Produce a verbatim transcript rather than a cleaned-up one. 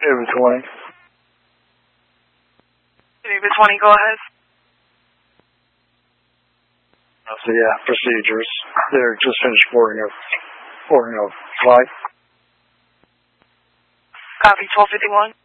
David twenty. David twenty, go ahead. So yeah, procedures. They're just finished boarding a boarding a flight. Copy twelve fifty-one.